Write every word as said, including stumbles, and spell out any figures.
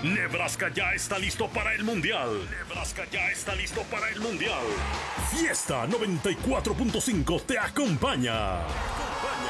Nebraska ya está listo para el Mundial. Nebraska ya está listo para el Mundial. Fiesta noventa y cuatro punto cinco te acompaña.